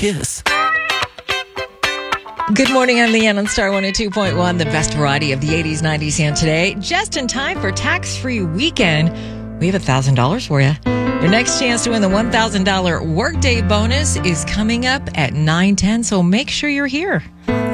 Kiss. Good morning, I'm Leanne on Star 102.1, the best variety of the 80s, 90s, and today. Just in time for tax-free weekend, we have $1,000 for you. Your next chance to win the $1,000 workday bonus is coming up at 9:10, so make sure you're here.